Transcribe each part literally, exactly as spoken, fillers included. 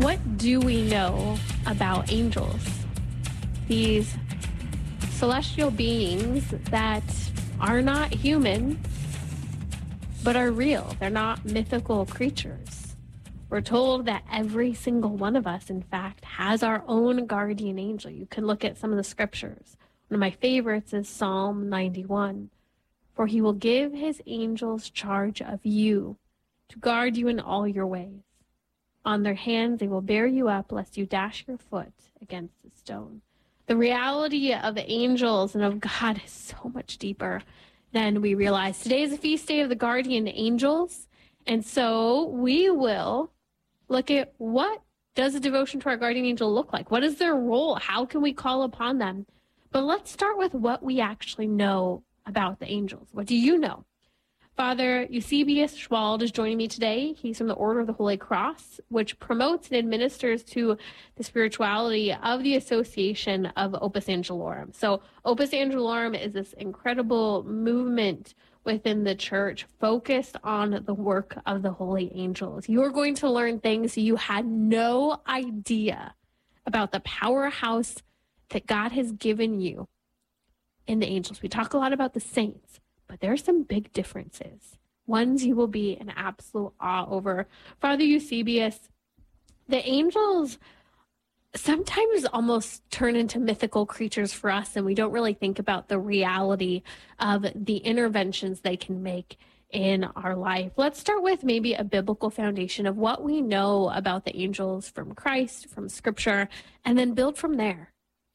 what do we know about angels? These celestial beings that are not human, but are real. They're not mythical creatures. We're told that every single one of us, in fact, has our own guardian angel. You can look at some of the scriptures. One of my favorites is Psalm ninety-one. For he will give his angels charge of you to guard you in all your ways. On their hands they will bear you up, lest you dash your foot against a stone. The reality of the angels and of God is so much deeper than we realize. Today is a feast day of the guardian angels, and so we will look at what does a devotion to our guardian angel look like? What is their role? How can we call upon them? But let's start with what we actually know about the angels. What do you know? Father Eusebius Schwald is joining me today. He's from the Order of the Holy Cross, which promotes and administers to the spirituality of the Association of Opus Angelorum. So Opus Angelorum is this incredible movement within the church focused on the work of the holy angels. You're going to learn things you had no idea about the powerhouse that God has given you in the angels. We talk a lot about the saints, but there are some big differences, ones you will be in absolute awe over. Father Eusebius, the angels sometimes almost turn into mythical creatures for us, and we don't really think about the reality of the interventions they can make in our life. Let's start with maybe a biblical foundation of what we know about the angels from Christ, from Scripture, and then build from there.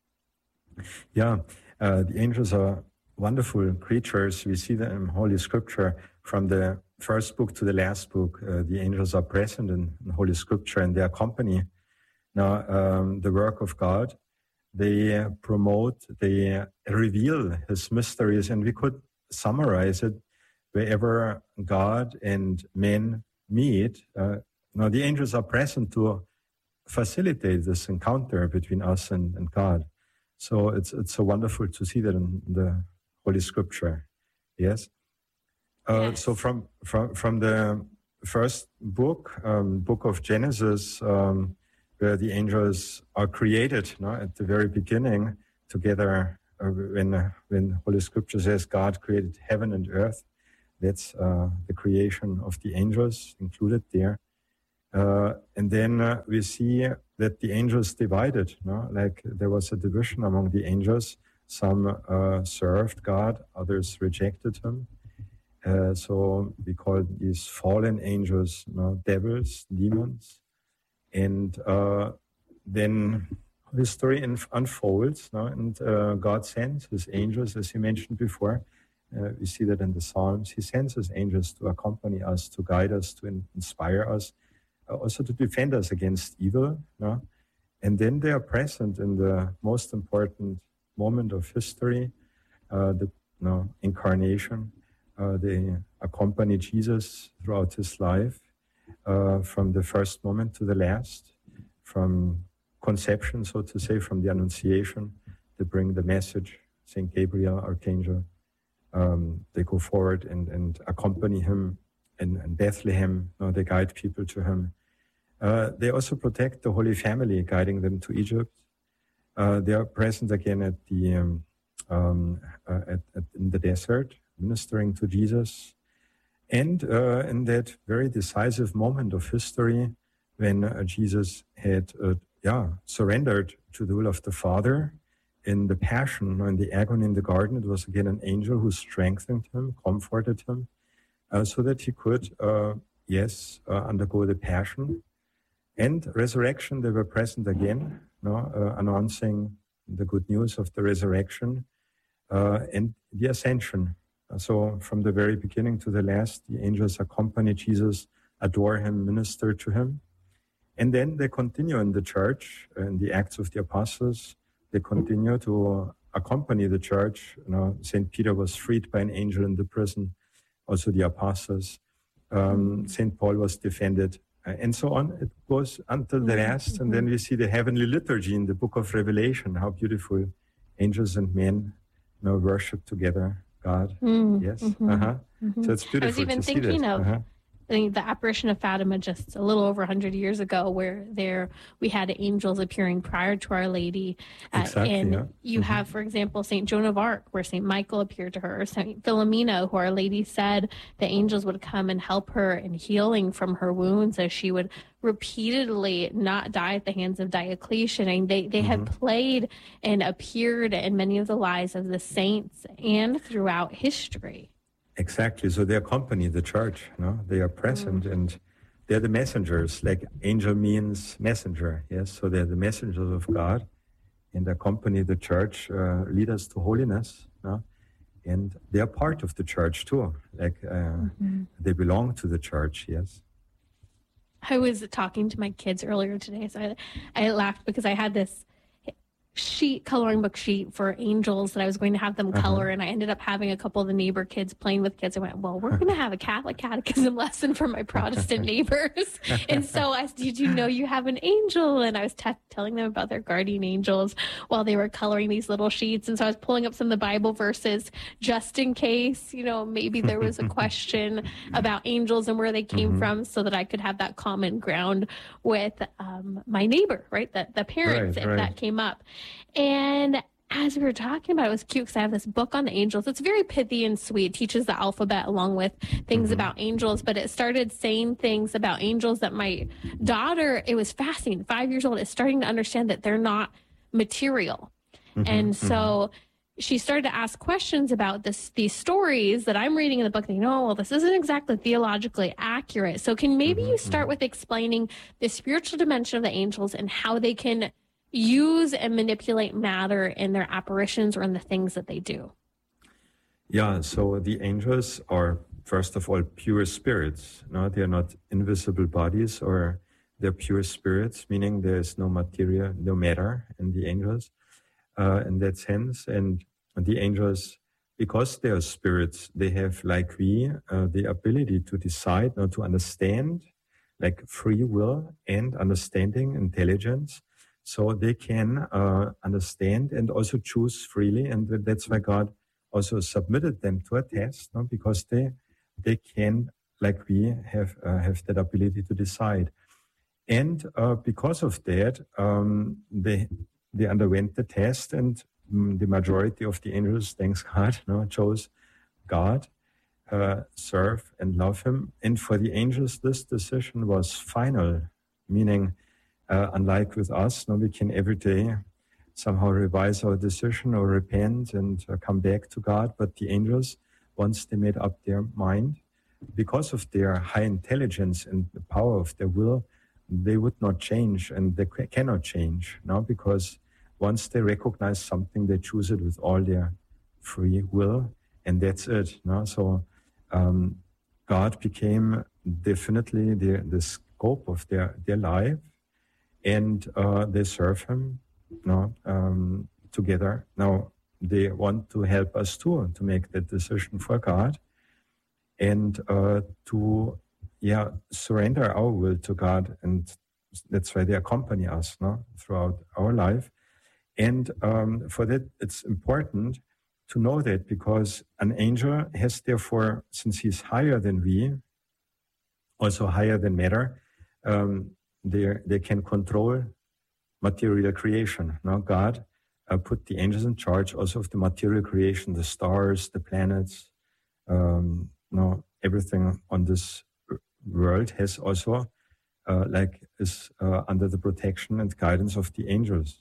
Yeah, uh, the angels are wonderful creatures. We see them in Holy Scripture. From the first book to the last book, uh, the angels are present in, in Holy Scripture, and they accompany now um, the work of God. They uh, promote, they uh, reveal His mysteries, and we could summarize it wherever God and men meet. Uh, now, the angels are present to facilitate this encounter between us and, and God. So it's it's so wonderful to see that in the Holy Scripture. Yes. Uh, yes. So from from from the first book, um, book of Genesis, um, where the angels are created, no, at the very beginning, together uh, when uh, when Holy Scripture says God created heaven and earth, that's uh, the creation of the angels included there. Uh, and then uh, we see that the angels divided, no? Like there was a division among the angels. Some uh, served God, others rejected Him. Uh, so we call these fallen angels, no? Devils, demons. And uh, then history inf- unfolds, no? And uh, God sends His angels, as He mentioned before. Uh, we see that in the Psalms. He sends His angels to accompany us, to guide us, to in- inspire us. Also to defend us against evil, no? And then they are present in the most important moment of history, uh, the no, incarnation. Uh, they accompany Jesus throughout His life, uh, from the first moment to the last, from conception, so to say, from the Annunciation. They bring the message, Saint Gabriel, Archangel. Um, they go forward and, and accompany Him in, in Bethlehem. No, they guide people to Him. Uh, they also protect the Holy Family, guiding them to Egypt. Uh, they are present again at the um, um, uh, at, at, in the desert, ministering to Jesus. And uh, in that very decisive moment of history, when uh, Jesus had uh, yeah surrendered to the will of the Father in the passion, in the agony in the garden, it was again an angel who strengthened Him, comforted Him, uh, so that He could, uh, yes, uh, undergo the passion. And resurrection, they were present again, no, uh, announcing the good news of the resurrection uh, and the ascension. So from the very beginning to the last, the angels accompany Jesus, adore Him, minister to Him. And then they continue in the church, in the Acts of the Apostles. They continue to accompany the church. You know, Saint Peter was freed by an angel in the prison, also the apostles. Um, Saint Paul was defended. Uh, and so on. It goes until the last, mm-hmm. And then we see the heavenly liturgy in the book of Revelation, how beautiful angels and men now worship together God. Mm-hmm. Yes. Mm-hmm. Uh-huh. Mm-hmm. So it's beautiful I was even to thinking see that. of uh-huh. I think the apparition of Fatima just a little over one hundred years ago, where there we had angels appearing prior to Our Lady. Uh, Exactly, and yeah. you Mhm. have, for example, Saint Joan of Arc, where Saint Michael appeared to her, or Saint Philomena, who Our Lady said the angels would come and help her in healing from her wounds as she would repeatedly not die at the hands of Diocletian. And they, they had played and appeared in many of the lives of the saints and throughout history. Exactly. So they accompany the church, no? They are present and they're the messengers. Like angel means messenger, yes? So they're the messengers of God and accompany the church, uh, lead us to holiness, no? And they are part of the church too. Like uh, Mm-hmm. they belong to the church, yes? I was talking to my kids earlier today, so I, I laughed because I had this sheet, coloring book sheet for angels that I was going to have them color, Uh-huh. and I ended up having a couple of the neighbor kids playing with kids. I went, well, we're going to have a Catholic catechism lesson for my Protestant neighbors. And so I said, did you know you have an angel? And I was t- telling them about their guardian angels while they were coloring these little sheets. And so I was pulling up some of the Bible verses just in case, you know, maybe there was a question about angels and where they came Mhm. from, so that I could have that common ground with um, my neighbor, right? The, the parents, Right, if right. that came up. And as we were talking about it, it was cute because I have this book on the angels. It's very pithy and sweet. It teaches the alphabet along with things Mhm. about angels, but it started saying things about angels that my daughter, it was fascinating, five years old, is starting to understand that they're not material. Mhm, And so she started to ask questions about this, these stories that I'm reading in the book. They know, well, this isn't exactly theologically accurate. So can maybe Mhm, you start with explaining the spiritual dimension of the angels and how they can use and manipulate matter in their apparitions or in the things that they do? Yeah, so the angels are, first of all, pure spirits. No, they are not invisible bodies, or they're pure spirits, meaning there's no material, no matter in the angels uh, in that sense. And the angels, because they are spirits, they have, like we, uh, the ability to decide, not to understand, like free will and understanding, intelligence. So they can uh, understand and also choose freely. And that's why God also submitted them to a test, no? Because they they can, like we, have uh, have that ability to decide. And uh, because of that, um, they they underwent the test, and mm, the majority of the angels, thanks God, no, chose God, uh, serve and love Him. And for the angels, this decision was final, meaning, uh, unlike with us, no, we can every day somehow revise our decision or repent and uh, come back to God. But the angels, once they made up their mind, because of their high intelligence and the power of their will, they would not change, and they ca- cannot change now, because once they recognize something, they choose it with all their free will, and that's it. No? So um, God became definitely the, the scope of their, their life, and uh, they serve Him no, um, together. Now, they want to help us too to make that decision for God, and uh, to yeah surrender our will to God, and that's why they accompany us no, throughout our life. And um, for that, it's important to know that, because an angel has, therefore, since he's higher than we, also higher than matter, um, they they can control material creation. Now, God uh, put the angels in charge also of the material creation, the stars, the planets. Um, no, everything on this world has also, uh, like, is uh, under the protection and guidance of the angels.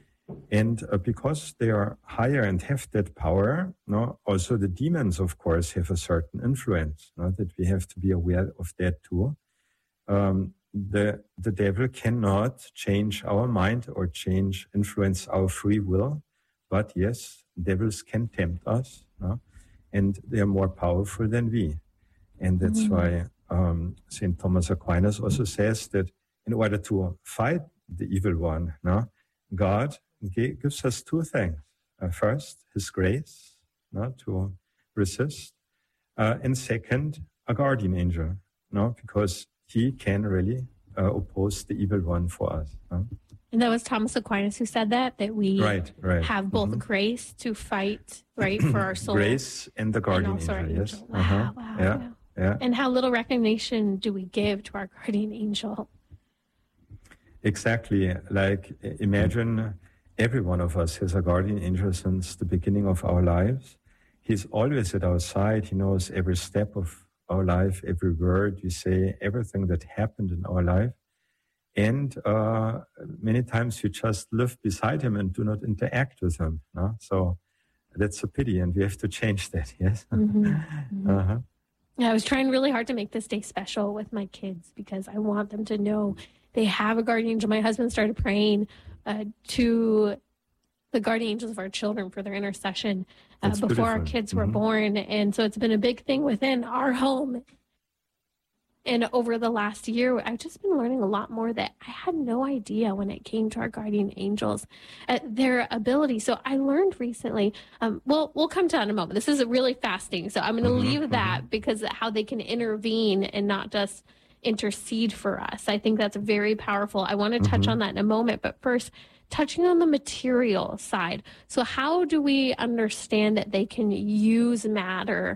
And uh, because they are higher and have that power, no, also the demons, of course, have a certain influence. No, that we have to be aware of that too. Um, the the devil cannot change our mind or change, influence our free will, but yes, devils can tempt us, no? And they are more powerful than we. And that's Mm-hmm. why um, Saint Thomas Aquinas also says that in order to fight the evil one, no, God g- gives us two things. Uh, first, His grace, no, to resist, uh, and second, a guardian angel, no, because he can really uh, oppose the evil one for us. No? And that was Thomas Aquinas who said that, that we Right, right. have both Mhm. grace to fight, right, for our soul. Grace and the guardian and also angel, our yes. angel. Wow, Uh-huh. wow, Yeah. wow. Yeah. And how little recognition do we give to our guardian angel? Exactly. Like, imagine every one of us has a guardian angel since the beginning of our lives. He's always at our side. He knows every step of our life, every word we say, everything that happened in our life. And uh, many times we just live beside him and do not interact with him. No? So that's a pity, and we have to change that, yes? Mm-hmm. Mm-hmm. uh-huh. Yeah, I was trying really hard to make this day special with my kids because I want them to know they have a guardian angel. My husband started praying uh, to the guardian angels of our children for their intercession uh, before beautiful. our kids were mm-hmm. born. And so it's been a big thing within our home. And over the last year, I've just been learning a lot more that I had no idea when it came to our guardian angels, uh, their ability. So I learned recently, um, well, we'll come to that in a moment. This is really fasting. So I'm going to Mm-hmm, leave that mm-hmm. because how they can intervene and not just intercede for us. I think that's very powerful. I want to touch Mm-hmm. on that in a moment. But first, touching on the material side. So how do we understand that they can use matter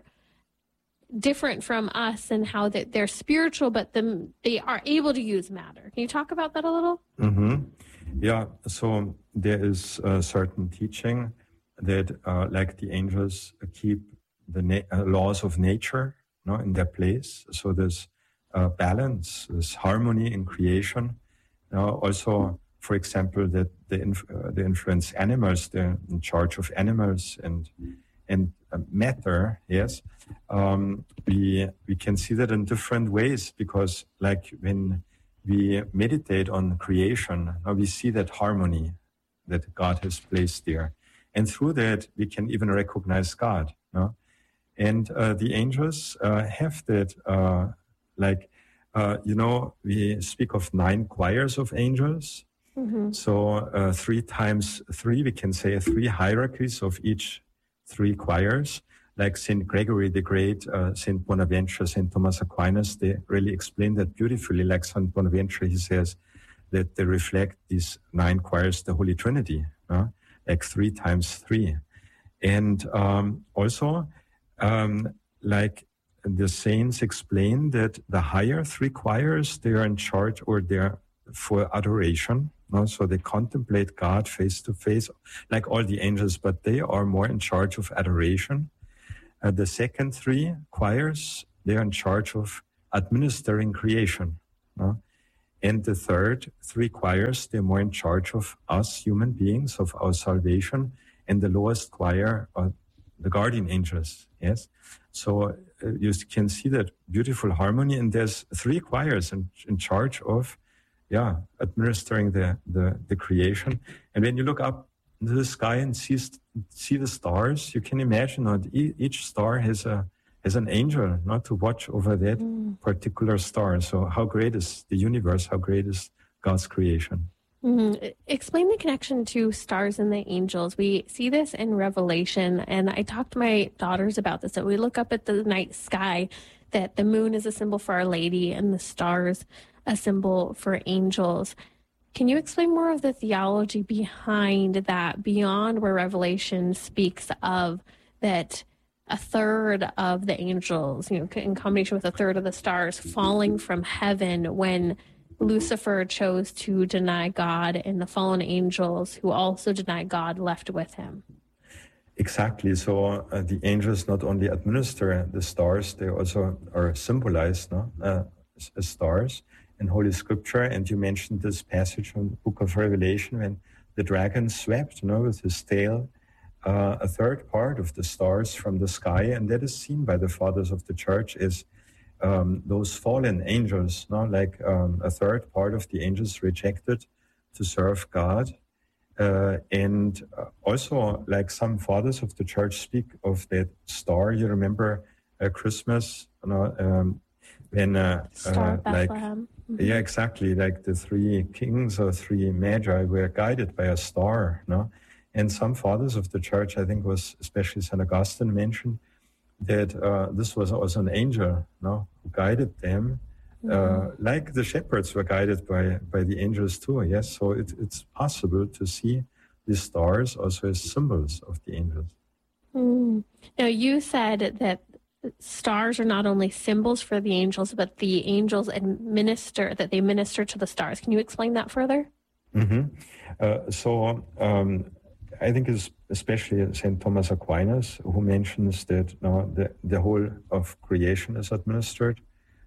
different from us and how that they're spiritual, but them they are able to use matter? Can you talk about that a little? Mm-hmm. Yeah, so there is a certain teaching that uh, like the angels keep the na- uh, laws of nature, no, in their place. So there's uh, balance, there's harmony in creation. Uh, also, for example, that they, inf- uh, they influence animals, they're in charge of animals and and uh, matter, yes. Um, we we can see that in different ways because, like, when we meditate on creation, now we see that harmony that God has placed there, and through that we can even recognize God. No? And uh, the angels uh, have that, uh, like, uh, you know, we speak of nine choirs of angels. Mm-hmm. So uh, three times three, we can say three hierarchies of each three choirs, like Saint Gregory the Great, uh, Saint Bonaventure, Saint Thomas Aquinas. They really explain that beautifully. Like Saint Bonaventure, he says that they reflect these nine choirs, the Holy Trinity, uh, like three times three. And um, also, um, like the saints explain that the higher three choirs, they are in charge, or they're for adoration. No? So they contemplate God face to face, like all the angels, but they are more in charge of adoration. Uh, the second three choirs, they are in charge of administering creation. No? And the third three choirs, they're more in charge of us human beings, of our salvation. And the lowest choir are the guardian angels, yes? So uh, you can see that beautiful harmony, and there's three choirs in, in charge of yeah, administering the, the, the creation. And when you look up into the sky and see, see the stars, you can imagine that each star has a has an angel, not to watch over that mm. particular star. So how great is the universe? How great is God's creation? Mm-hmm. Explain the connection to stars and the angels. We see this in Revelation, and I talked to my daughters about this, that we look up at the night sky, that the moon is a symbol for Our Lady and the stars a symbol for angels. Can you explain more of the theology behind that, beyond where Revelation speaks of that a third of the angels, you know, in combination with a third of the stars falling from heaven when Lucifer chose to deny God, and the fallen angels who also denied God left with him? Exactly. So uh, the angels not only administer the stars, they also are symbolized, no? uh, as stars in Holy Scripture. And you mentioned this passage from the book of Revelation when the dragon swept, you know, with his tail uh, a third part of the stars from the sky. And that is seen by the fathers of the church as um, those fallen angels, no? Like um, a third part of the angels rejected to serve God. Uh, and uh, also, like some fathers of the church speak of that star. You remember uh, Christmas, you know, um, when uh, Star of uh, like Bethlehem. Mm-hmm. yeah, exactly, like the three kings or three magi were guided by a star, no? And some fathers of the church, I think, was especially Saint Augustine, mentioned that uh, this was also an angel, no, who guided them. Uh, mm-hmm. Like the shepherds were guided by, by the angels too, yes? So it, it's possible to see these stars also as symbols of the angels. Mm. Now, you said that stars are not only symbols for the angels, but the angels administer, that they minister to the stars. Can you explain that further? Mm-hmm. Uh, so um, I think it's especially Saint Thomas Aquinas who mentions that no, the, the whole of creation is administered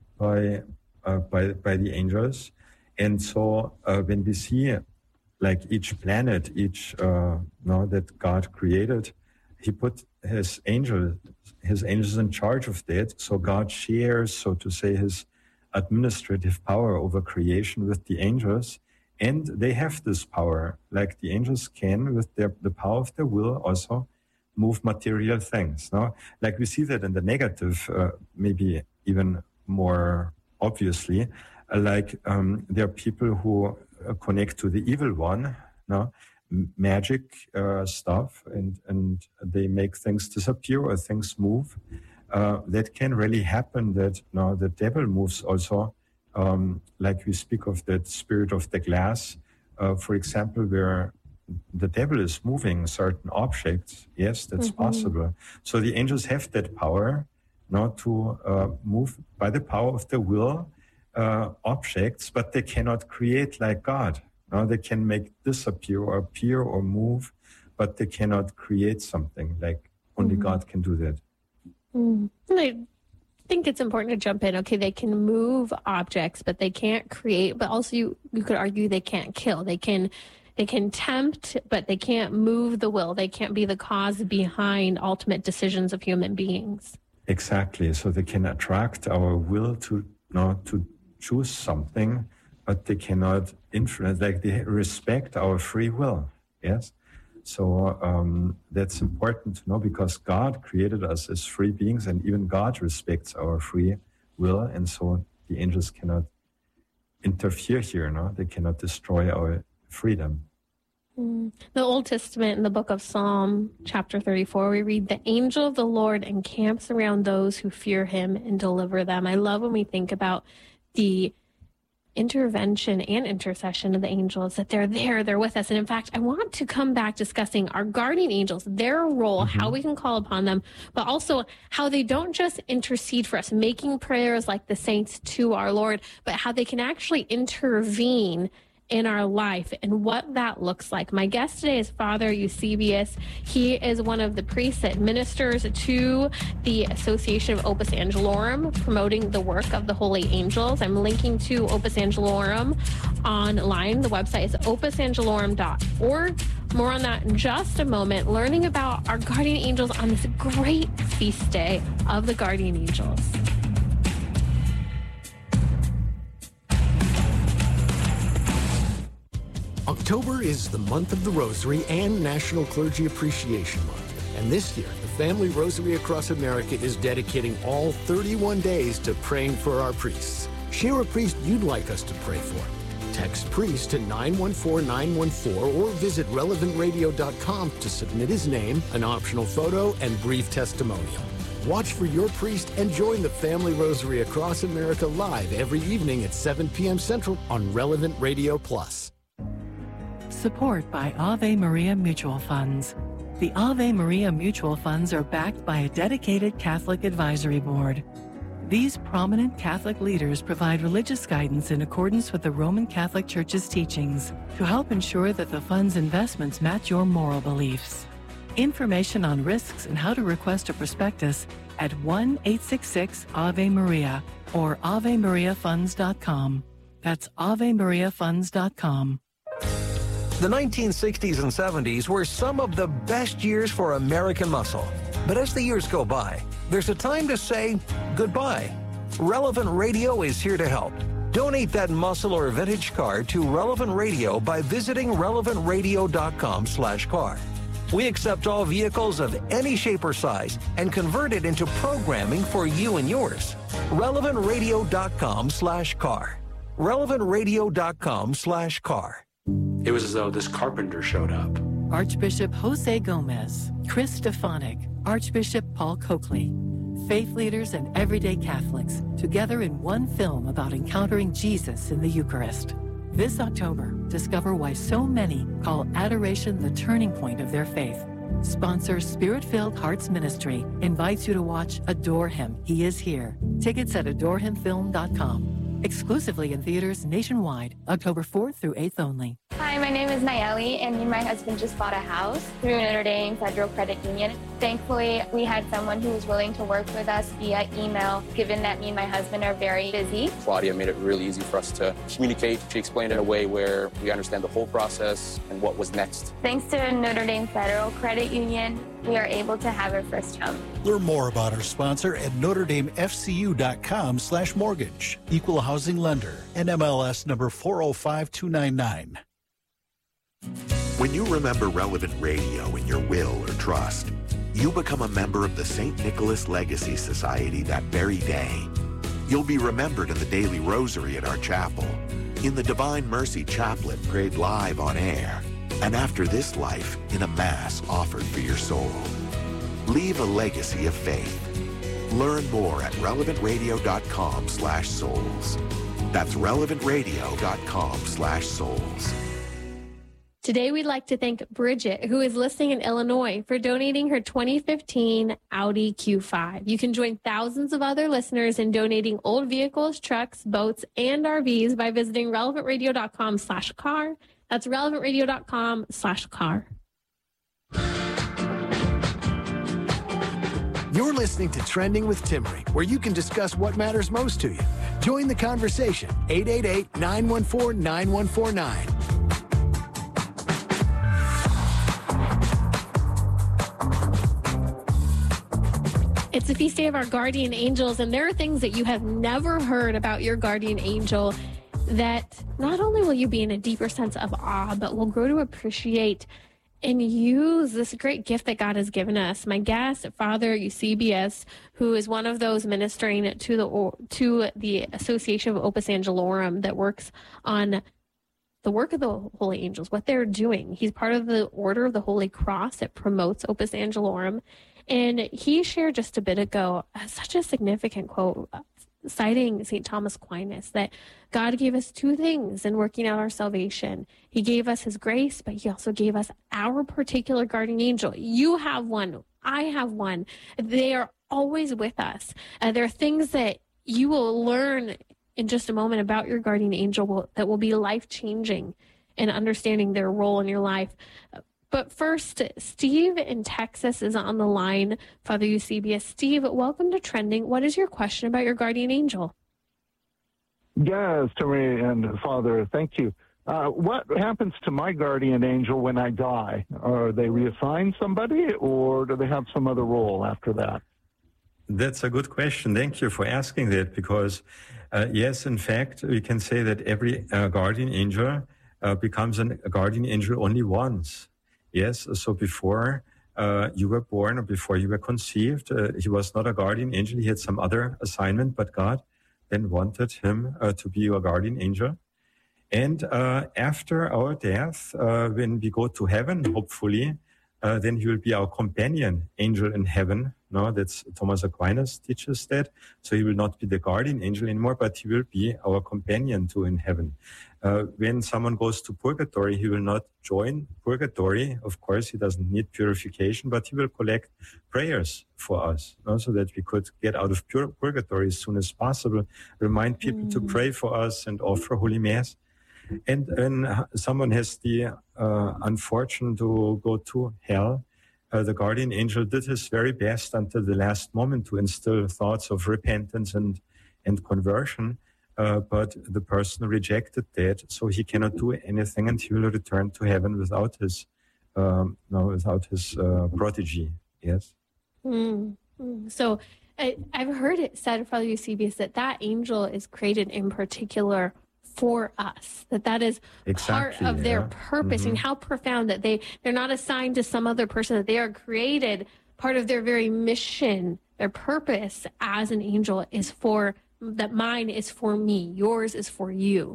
by uh, by by the angels. And so uh, when we see like each planet, each uh, no, that God created, he put his angel, his angels in charge of that. So God shares, so to say, his administrative power over creation with the angels. And they have this power, like the angels can, with their, the power of their will, also move material things. No? Like we see that in the negative, uh, maybe even more obviously, uh, like um, there are people who uh, connect to the evil one, no? M- magic uh, stuff, and, and they make things disappear or things move. Uh, that can really happen, that no, the devil moves also. Um, like we speak of that spirit of the glass, uh, for example, where the devil is moving certain objects. Yes, that's mm-hmm. possible. So the angels have that power, not to uh, move by the power of the will uh, objects, but they cannot create like God. No, they can make disappear or appear or move, but they cannot create something. Like only mm-hmm. God can do that. Mm. I think it's important to jump in. Okay, they can move objects, but they can't create. But also, you you could argue they can't kill. They can they can tempt, but they can't move the will. They can't be the cause behind ultimate decisions of human beings. Exactly. So they can attract our will to you know, to choose something, but they cannot influence. Like they respect our free will. Yes. So um, that's important to know, because God created us as free beings, and even God respects our free will. And so the angels cannot interfere here. No, they cannot destroy our freedom. Mm. The Old Testament, in the book of Psalm, chapter thirty-four, we read, "The angel of the Lord encamps around those who fear him and deliver them." I love when we think about the intervention and intercession of the angels, that they're there, they're with us. And in fact, I want to come back discussing our guardian angels, their role, mm-hmm. how we can call upon them, but also how they don't just intercede for us, making prayers like the saints to our Lord, but how they can actually intervene in our life and what that looks like. My guest today is Father Eusebius. He is one of the priests that ministers to the Association of Opus Angelorum, promoting the work of the Holy Angels. I'm linking to Opus Angelorum online. The website is opus angelorum dot org. More on that in just a moment, learning about our guardian angels on this great feast day of the guardian angels. October is the month of the Rosary and National Clergy Appreciation Month. And this year, the Family Rosary Across America is dedicating all thirty-one days to praying for our priests. Share a priest you'd like us to pray for. Text priest to nine one four nine one four or visit relevant radio dot com to submit his name, an optional photo, and brief testimonial. Watch for your priest and join the Family Rosary Across America live every evening at seven p.m. Central on Relevant Radio Plus. Support by Ave Maria Mutual Funds. The Ave Maria Mutual Funds are backed by a dedicated Catholic advisory board. These prominent Catholic leaders provide religious guidance in accordance with the Roman Catholic Church's teachings to help ensure that the fund's investments match your moral beliefs. Information on risks and how to request a prospectus at one eight six six Ave Maria or ave maria funds dot com. That's ave maria funds dot com. The nineteen sixties and seventies were some of the best years for American muscle. But as the years go by, there's a time to say goodbye. Relevant Radio is here to help. Donate that muscle or vintage car to Relevant Radio by visiting relevant radio dot com slash car. We accept all vehicles of any shape or size and convert it into programming for you and yours. relevant radio dot com slash car. relevant radio dot com slash car. It was as though this carpenter showed up. Archbishop Jose Gomez, Chris Stefanik, Archbishop Paul Coakley, faith leaders and everyday Catholics, together in one film about encountering Jesus in the Eucharist. This October, discover why so many call adoration the turning point of their faith Sponsor Spirit-Filled Hearts Ministry invites you to watch Adore Him, He Is Here. Tickets at adore him film dot com. Exclusively in theaters nationwide, October fourth through eighth only. Hi, my name is Nayeli, and me and my husband just bought a house through Notre Dame Federal Credit Union. Thankfully, we had someone who was willing to work with us via email, given that me and my husband are very busy. Claudia made it really easy for us to communicate. She explained it in a way where we understand the whole process and what was next. Thanks to Notre Dame Federal Credit Union, we are able to have our first home. Learn more about our sponsor at notre dame f c u dot com slash mortgage. Equal housing lender. N M L S number four oh five two nine nine. When you remember Relevant Radio in your will or trust, you become a member of the Saint Nicholas Legacy Society that very day. You'll be remembered in the daily rosary at our chapel, in the Divine Mercy Chaplet prayed live on air, and after this life in a Mass offered for your soul. Leave a legacy of faith. Learn more at relevant radio dot com slash souls. That's relevant radio dot com slash souls. Today, we'd like to thank Bridget, who is listening in Illinois, for donating her twenty fifteen Audi Q five. You can join thousands of other listeners in donating old vehicles, trucks, boats, and R Vs by visiting relevant radio dot com slash car. That's relevant radio dot com slash car. You're listening to Trending with Timmerie, where you can discuss what matters most to you. Join the conversation. eight eight eight, nine one four, nine one four nine. It's the feast day of our guardian angels, and there are things that you have never heard about your guardian angel that not only will you be in a deeper sense of awe, but will grow to appreciate and use this great gift that God has given us. My guest, Father Eusebius, who is one of those ministering to the to the Association of Opus Angelorum that works on the work of the holy angels, what they're doing. He's part of the Order of the Holy Cross that promotes Opus Angelorum. And he shared just a bit ago uh, such a significant quote, uh, citing Saint Thomas Aquinas, that God gave us two things in working out our salvation. He gave us his grace, but he also gave us our particular guardian angel. You have one. I have one. They are always with us. Uh, there are things that you will learn in just a moment about your guardian angel will, that will be life-changing in understanding their role in your life. Uh, But first, Steve in Texas is on the line. Father Eusebius. Steve, welcome to Trending. What is your question about your guardian angel? Yes, Timmerie and Father, thank you. Uh, what happens to my guardian angel when I die? Are they reassigned somebody, or do they have some other role after that? That's a good question. Thank you for asking that, because, uh, yes, in fact, we can say that every uh, guardian angel uh, becomes an, a guardian angel only once. Yes, so before uh, you were born or before you were conceived, uh, he was not a guardian angel. He had some other assignment, but God then wanted him uh, to be your guardian angel. And uh, after our death, uh, when we go to heaven, hopefully, uh, then he will be our companion angel in heaven. No, that's Thomas Aquinas teaches that. So he will not be the guardian angel anymore, but he will be our companion too in heaven. Uh, when someone goes to purgatory, he will not join purgatory. Of course, he doesn't need purification, but he will collect prayers for us, no? So that we could get out of pur- purgatory as soon as possible, remind people mm. to pray for us and offer Holy Mass. And when someone has the uh, unfortune to go to hell, uh, the guardian angel did his very best until the last moment to instill thoughts of repentance and, and conversion. Uh, but the person rejected that, so he cannot do anything, and he will return to heaven without his, um, no, without his uh, prodigy. Yes. Mm, mm. So I, I've heard it said, Father Eusebius, that that angel is created in particular for us. That that is exactly, part of yeah. their purpose, mm-hmm. and how profound that they they're not assigned to some other person. That they are created. Part of their very mission, their purpose as an angel is for. That mine is for me, yours is for you.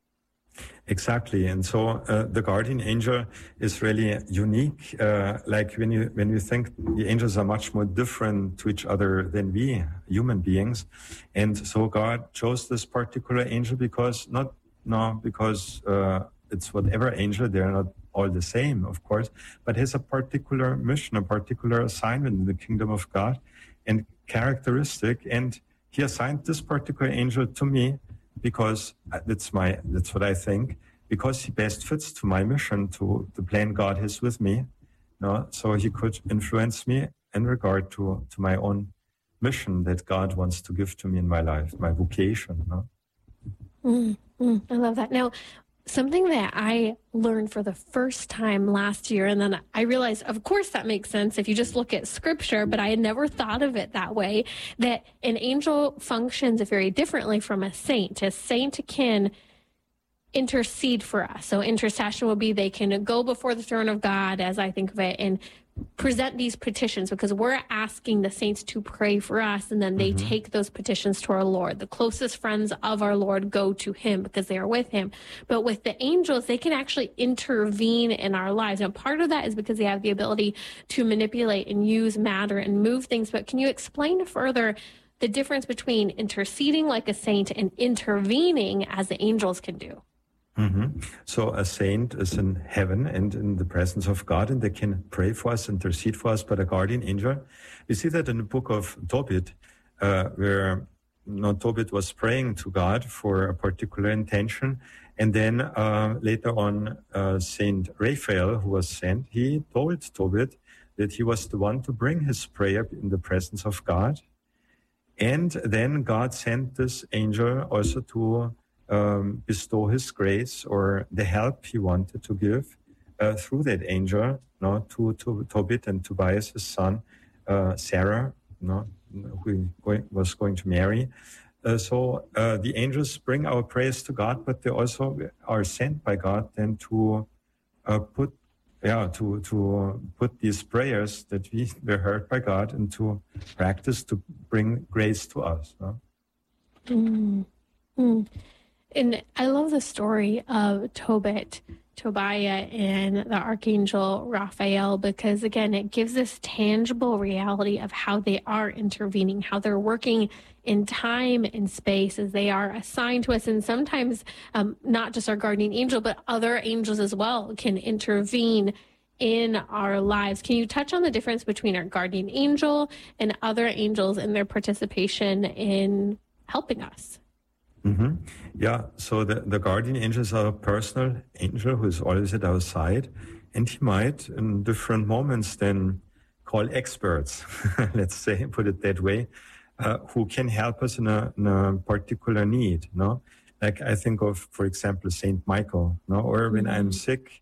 Exactly, and so uh, the guardian angel is really unique. Uh, like when you when you think the angels are much more different to each other than we human beings, and so God chose this particular angel because not no because uh, it's whatever angel, they're not all the same, of course, but has a particular mission, a particular assignment in the kingdom of God and characteristic. And he assigned this particular angel to me because that's my, that's what I think, because he best fits to my mission, to the plan God has with me. You know, so he could influence me in regard to, to my own mission that God wants to give to me in my life, my vocation. You know? mm, mm, I love that. Now, something that I learned for the first time last year, and then I realized, of course, that makes sense if you just look at scripture, but I had never thought of it that way, that an angel functions very differently from a saint. A saint can intercede for us. So intercession will be they can go before the throne of God, as I think of it, and present these petitions because we're asking the saints to pray for us, and then they mm-hmm. take those petitions to our Lord. The closest friends of our Lord go to him because they are with him. But with the angels, they can actually intervene in our lives. And part of that is because they have the ability to manipulate and use matter and move things. But can you explain further the difference between interceding like a saint and intervening as the angels can do? Mm-hmm. So a saint is in heaven and in the presence of God, and they can pray for us, intercede for us. But a guardian angel, we see that in the book of Tobit, uh, where you know, Tobit was praying to God for a particular intention. And then uh, later on, uh, Saint Raphael, who was sent, he told Tobit that he was the one to bring his prayer in the presence of God. And then God sent this angel also to Um, bestow his grace or the help he wanted to give uh, through that angel, you know, to, to Tobit and Tobias, his son, uh, Sarah, you know, who going, was going to marry. Uh, so uh, the angels bring our prayers to God, but they also are sent by God then to uh, put, yeah, to to put these prayers that we were heard by God into practice to bring grace to us. No? Mm. Mm. And I love the story of Tobit, Tobiah, and the Archangel Raphael, because, again, it gives this tangible reality of how they are intervening, how they're working in time and space as they are assigned to us. And sometimes um, not just our guardian angel, but other angels as well can intervene in our lives. Can you touch on the difference between our guardian angel and other angels and their participation in helping us? Mm-hmm. Yeah, so the, the guardian angel is our personal angel who is always at our side, and he might, in different moments, then call experts, let's say, put it that way, uh, who can help us in a, in a particular need, no? Like I think of, for example, Saint Michael, no? Or when mm-hmm. I'm sick,